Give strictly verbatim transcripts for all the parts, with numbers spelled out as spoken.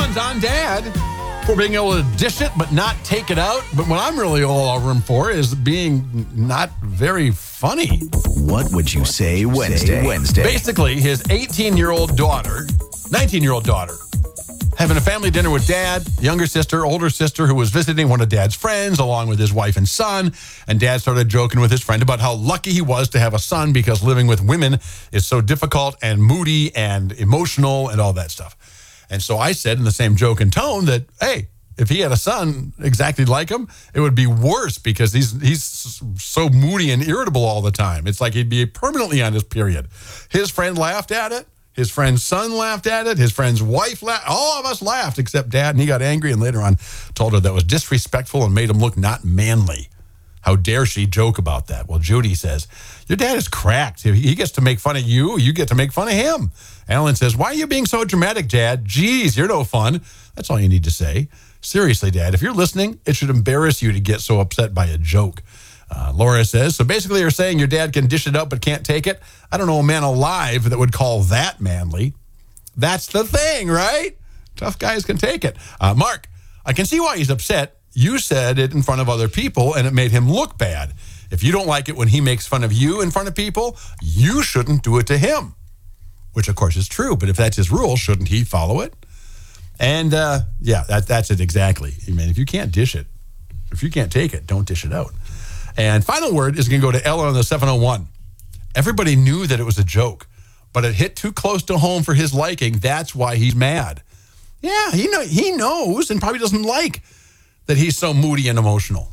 Congratulations on Dad for being able to dish it but not take it out. But what I'm really all over him for is being not very funny. What would you say Wednesday? Wednesday. Basically, his eighteen-year-old daughter, nineteen-year-old daughter, having a family dinner with Dad, younger sister, older sister, who was visiting one of Dad's friends along with his wife and son. And Dad started joking with his friend about how lucky he was to have a son because living with women is so difficult and moody and emotional and all that stuff. And so I said in the same joke and tone that, hey, if he had a son exactly like him, it would be worse because he's he's so moody and irritable all the time. It's like he'd be permanently on his period. His friend laughed at it. His friend's son laughed at it. His friend's wife laughed. All of us laughed except Dad, and he got angry and later on told her that was disrespectful and made him look not manly. How dare she joke about that? Well, Judy says, your dad is cracked. He gets to make fun of you. You get to make fun of him. Alan says, why are you being so dramatic, Dad? Geez, you're no fun. That's all you need to say. Seriously, Dad, if you're listening, it should embarrass you to get so upset by a joke. Uh, Laura says, so basically you're saying your dad can dish it out but can't take it? I don't know a man alive that would call that manly. That's the thing, right? Tough guys can take it. Uh, Mark, I can see why he's upset. You said it in front of other people and it made him look bad. If you don't like it when he makes fun of you in front of people, you shouldn't do it to him. Which, of course, is true. But if that's his rule, shouldn't he follow it? And, uh, yeah, that, that's it exactly. I mean, if you can't dish it, if you can't take it, don't dish it out. And final word is going to go to Ella on the seven oh one. Everybody knew that it was a joke, but it hit too close to home for his liking. That's why he's mad. Yeah, he know, he knows and probably doesn't like that he's so moody and emotional.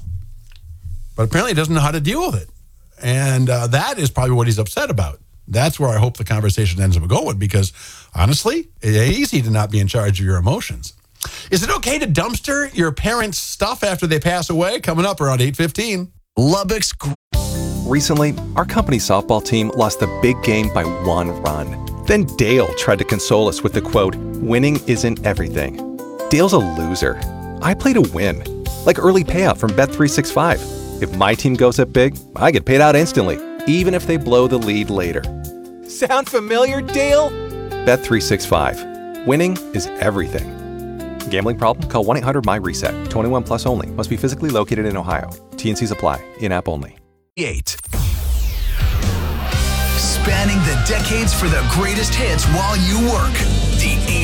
But apparently he doesn't know how to deal with it. And uh, that is probably what he's upset about. That's where I hope the conversation ends up going because, honestly, it's easy to not be in charge of your emotions. Is it okay to dumpster your parents' stuff after they pass away? Coming up around eight fifteen. Lubbock's. Recently, our company softball team lost the big game by one run. Then Dale tried to console us with the quote, winning isn't everything. Dale's a loser. I play to win. Like early payout from Bet three sixty-five. If my team goes up big, I get paid out instantly, even if they blow the lead later. Sound familiar, Dale? Bet three sixty-five. Winning is everything. Gambling problem? Call one eight hundred M Y reset. twenty-one plus only. Must be physically located in Ohio. T N Cs apply. In-app only. Eight. Spanning the decades for the greatest hits while you work. The